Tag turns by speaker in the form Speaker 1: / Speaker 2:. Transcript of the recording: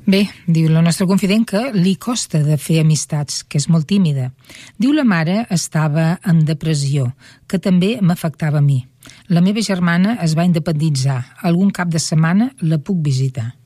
Speaker 1: Bé, diu la nostra confident que li costa de fer amistats, que és molt tímida. Diu la mare estava en depressió, que també m'afectava a mi. La meva germana es va independitzar. Algun cap de setmana la puc visitar.